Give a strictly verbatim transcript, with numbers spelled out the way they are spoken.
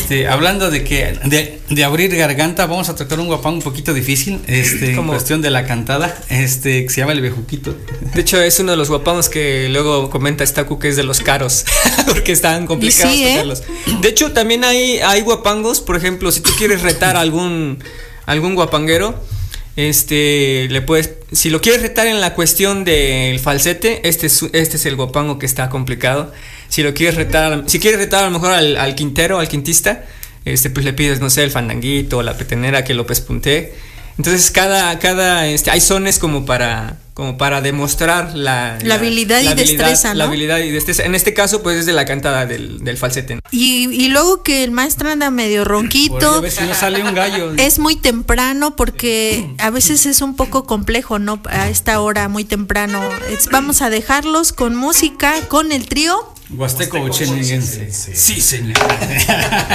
Este, hablando de que de, de abrir garganta, vamos a tocar un guapango un poquito difícil, este, en cuestión de la cantada, este, que se llama el bejuquito. De hecho, es uno de los guapangos que luego comenta Staku que es de los caros, porque están complicados sí, tocarlos. ¿eh? De hecho, también hay, hay guapangos, por ejemplo, si tú quieres retar a algún, algún guapanguero, este, le puedes, si lo quieres retar en la cuestión del falsete, este es, este es el guapango que está complicado. Si lo quieres retar, si quieres retar a lo mejor al, al quintero, al quintista, este, pues le pides, no sé, el fandanguito o la petenera que lo pespunte. Entonces cada, cada, este, hay sones como para, como para demostrar la, la, la habilidad la y habilidad, destreza, ¿no? La habilidad y destreza. En este caso, pues es de la cantada del, del falsete. Y, y luego que el maestro anda medio ronquito. A veces no sale un gallo. Es muy temprano porque a veces es un poco complejo, ¿no? A esta hora muy temprano. Es, vamos a dejarlos con música, con el trío Huasteco Huachinanguense. Sí, señor.